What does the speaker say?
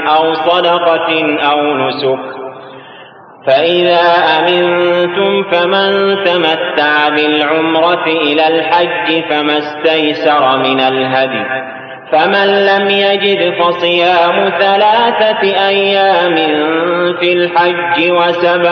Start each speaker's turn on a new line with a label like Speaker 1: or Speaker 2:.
Speaker 1: أو صدقة أو نسك. فإذا أمنتم فمن تمتع بالعمرة إلى الحج فما استيسر من الهدي، فمن لم يجد فصيام 3 أيام في الحج و7